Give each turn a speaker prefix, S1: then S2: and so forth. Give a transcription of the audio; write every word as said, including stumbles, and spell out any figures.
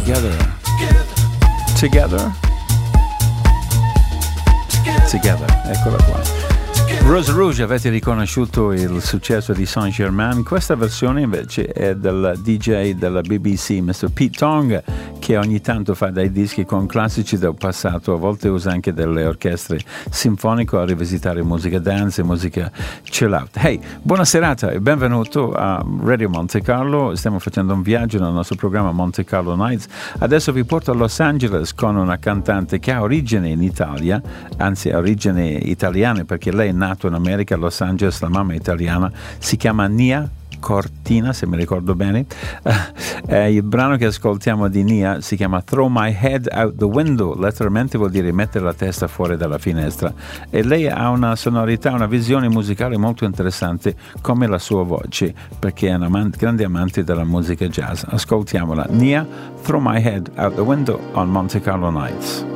S1: Together. Together. Together, eccola qua. Rose Rouge, avete riconosciuto il successo di Saint-Germain? Questa versione invece è del D J della B B C, mister Pete Tong, che ogni tanto fa dei dischi con classici del passato, a volte usa anche delle orchestre sinfoniche a rivisitare musica dance e musica chill out. Hey, buona serata e benvenuto a Radio Monte Carlo. Stiamo facendo un viaggio nel nostro programma Monte Carlo Nights. Adesso vi porto a Los Angeles con una cantante che ha origine in Italia, anzi ha origine italiane perché lei è nata in America, a Los Angeles, la mamma è italiana, si chiama Nia Cortina, se mi ricordo bene. Uh, eh, il brano che ascoltiamo di Nia si chiama Throw My Head Out the Window, letteralmente vuol dire mettere la testa fuori dalla finestra, e lei ha una sonorità, una visione musicale molto interessante come la sua voce, perché è una man- grande amante della musica jazz. Ascoltiamola, Nia, Throw My Head Out the Window on Monte Carlo Nights.